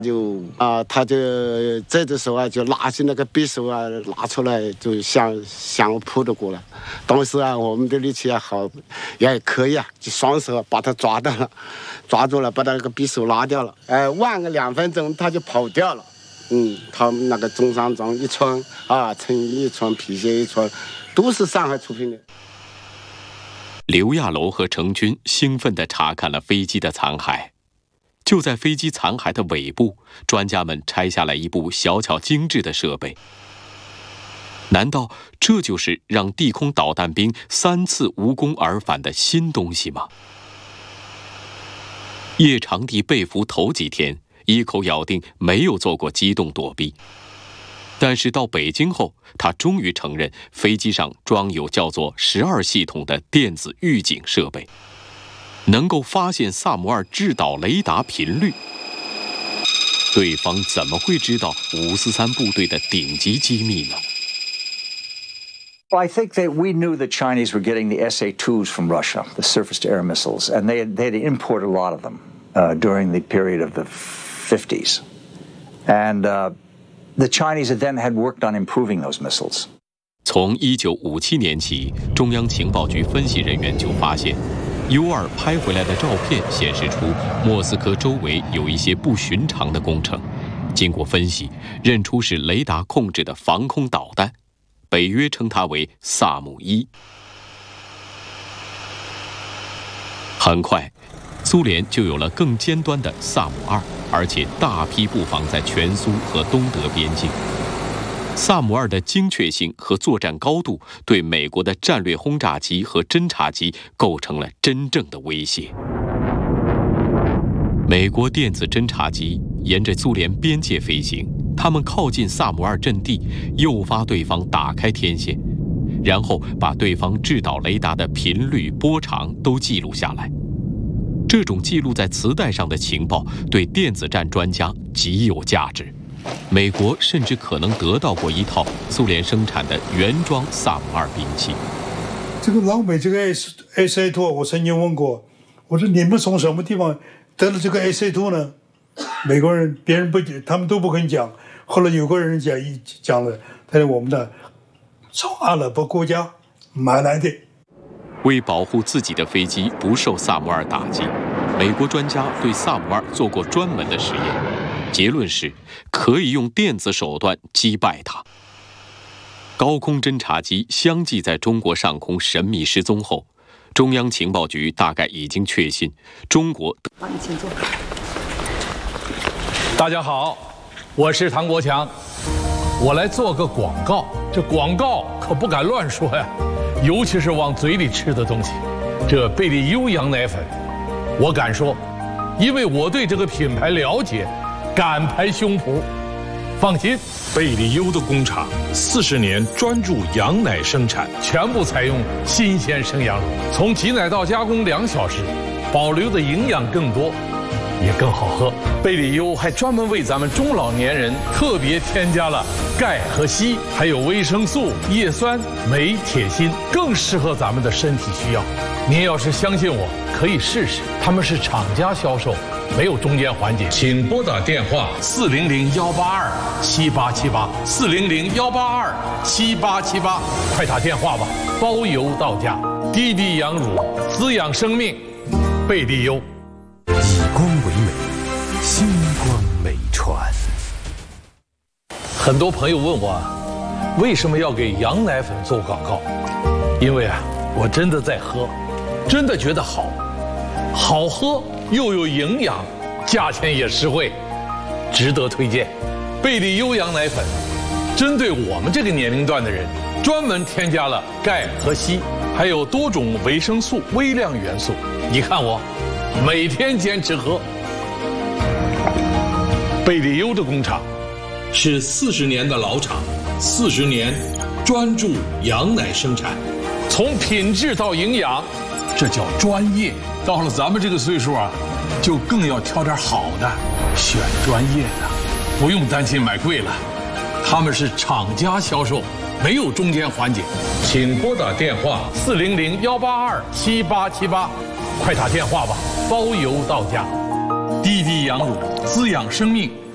他就这个时候就拿起那个匕首拿出来就向我扑着过来。当时我们的力气也好，也可以就双手把他抓到了，抓住了，把他那个匕首拿掉了。晚个2分钟他就跑掉了。他们那个中伤装一穿成衣一穿，皮鞋一穿，都是上海出品的。 刘亚楼和程军兴奋地查看了飞机的残骸。就在飞机残骸的尾部，专家们拆下来一部小巧精致的设备。难道这就是让地空导弹兵3次无功而返的新东西吗？叶长帝被俘头几天，一口咬定没有做过机动躲避。但是到北京后，他终于承认飞机上装有叫做12系统的电子预警设备，能够发现萨姆2制导雷达频率。对方怎么会知道543部队的顶级机密呢？ Well, I think that we knew the Chinese were getting the SA-2s from Russia, the surface-to-air missiles, and they had to import a lot of them during the period of the 50s. And the Chinese then had worked on improving those missiles. 从1957年起，中央情报局分析人员就发现 U-2拍回来的照片显示出莫斯科周围有一些不寻常的工程。经过分析，认出是雷达控制的防空导弹。 北约称它为萨姆1。很快，苏联就有了更尖端的萨姆2，而且大批布防在全苏和东德边境。萨姆2的精确性和作战高度，对美国的战略轰炸机和侦察机构成了真正的威胁。美国电子侦察机沿着苏联边界飞行。 他们靠近萨姆2阵地，诱发对方打开天线，然后把对方制导雷达的频率、波长都记录下来。这种记录在磁带上的情报对电子战专家极有价值。美国甚至可能得到过一套苏联生产的原装萨姆2兵器。 这个老美这个 SA-2， 我曾经问过，我说你们从什么地方得了这个 SA-2呢？美国人别人不，他们都不肯讲。 后来有个人讲了，他说我们的从阿拉伯国家买来的。 为保护自己的飞机不受萨姆2打击，美国专家对萨姆2做过专门的实验，结论是可以用电子手段击败它。高空侦察机相继在中国上空神秘失踪后，中央情报局大概已经确信中国。 好，你请坐。 大家好。 我是唐国强，我来做个广告。这广告可不敢乱说呀，尤其是往嘴里吃的东西。这贝利优羊奶粉，我敢说，因为我对这个品牌了解，敢拍胸脯。放心， 贝利优的工厂40年专注羊奶生产， 全部采用新鲜生羊乳，从挤奶到加工2小时，保留的营养更多。 也更好喝。贝利优还专门为咱们中老年人特别添加了钙和硒，还有维生素、叶酸、镁、铁、锌，更适合咱们的身体需要。您要是相信我，可以试试。他们是厂家销售，没有中间环节。请拨打电话400-182-7878，400-182-7878，快打电话吧，包邮到家。滴滴羊乳滋养生命，贝利优。 以光为美，星光美传。 很多朋友问我，为什么要给羊奶粉做广告？因为我真的在喝，真的觉得好，好喝又有营养，价钱也实惠，值得推荐。贝利优羊奶粉，针对我们这个年龄段的人，专门添加了钙和硒，还有多种维生素、微量元素。你看我。 每天坚持喝。贝利优的工厂是40年的老厂，40年专注羊奶生产，从品质到营养，这叫专业。到了咱们这个岁数就更要挑点好的，选专业的，不用担心买贵了。他们是厂家销售，没有中间环节。请拨打电话400-182-7878，快打电话吧。 包邮到家，滴滴羊乳滋养生命，